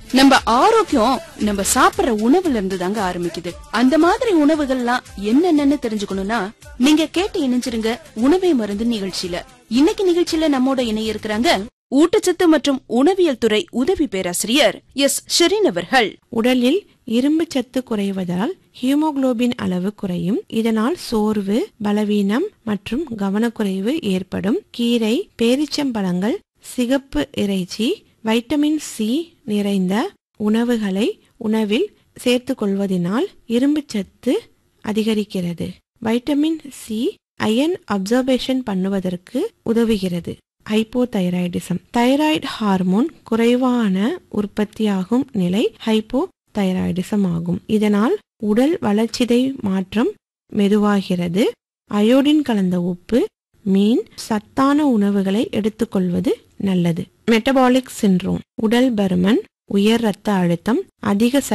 நம்ம ஆரோக்கியம் நம்ம சாப்பிடுற உணவுல இருந்து தாங்க ஆரம்பிக்குது. அந்த மாதிரி உணவுகள்லாம் என்னென்னு தெரிஞ்சுக்கணும்னா நீங்க கேட்டு இணைஞ்சிருங்க உணவே மருந்து நிகழ்ச்சியில. இன்னைக்கு நிகழ்ச்சியில நம்மோட இணைய இருக்கிறாங்க ஊட்டச்சத்து மற்றும் உணவியல் துறை உதவி பேராசிரியர் எஸ் ஷெரீன் அவர்கள். உடலில் இரும்பு சத்து குறைவதால் ஹீமோகுளோபின் அளவு குறையும். இதனால் சோர்வு, பலவீனம் மற்றும் கவனக்குறைவு ஏற்படும். கீரை, பேரிச்சம்பழங்கள், சிகப்பு இறைச்சி, வைட்டமின் சி நிறைந்த உணவுகளை உணவில் சேர்த்துக் கொள்வதனால் இரும்பு சத்து அதிகரிக்கிறது. வைட்டமின் சி அயன் அப்சர்வேஷன் பண்ணுவதற்கு உதவுகிறது. ஹைப்போதைராய்டிசம், தைராய்டு ஹார்மோன் குறைவான உற்பத்தியாகும் நிலை ஹைப்போதைராய்டிசம் ஆகும். இதனால் உடல் வளர்ச்சிதை மாற்றம் மெதுவாகிறது. அயோடின் கலந்த உப்பு, மீன், சத்தான உணவுகளை எடுத்துக்கொள்வது நல்லது. மெட்டபாலிக் சிண்ட்ரோம், உடல் பருமன், உயர் இரத்த அழுத்தம், அதிக